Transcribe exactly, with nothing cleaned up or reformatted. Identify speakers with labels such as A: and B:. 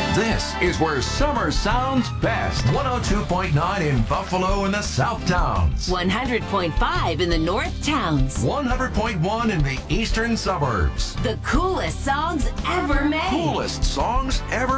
A: This is where summer sounds best. one oh two point nine in Buffalo and the South Towns.
B: one hundred point five in the North Towns.
A: one hundred point one in the eastern suburbs.
B: The coolest songs ever made.
A: Coolest songs ever